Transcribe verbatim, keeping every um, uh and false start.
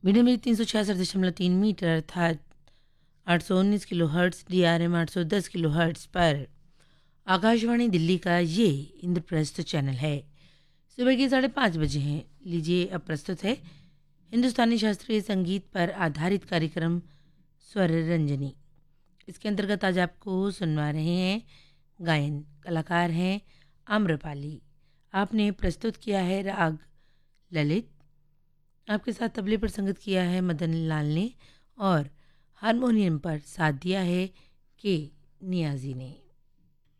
Medium wave तीन सौ छियासठ दशमलव तीन मीटर अर्थात आठ सौ उन्नीस kilo hertz, D R M आठ सौ दस किलो हर्ट्स पर आकाशवाणी दिल्ली का ये इंद्रप्रस्थ चैनल है। सुबह के साढ़े पाँच बजे हैं। लीजिए अब प्रस्तुत है हिंदुस्तानी शास्त्रीय संगीत पर आधारित कार्यक्रम स्वर रंजनी। इसके अंतर्गत आज आपको सुनवा रहे हैं गायन, कलाकार हैं आम्रपाली। आपने प्रस्तुत किया है राग ललित। आपके साथ तबले पर संगत किया है मदन लाल ने और हारमोनियम पर साथ दिया है के नियाजी ने।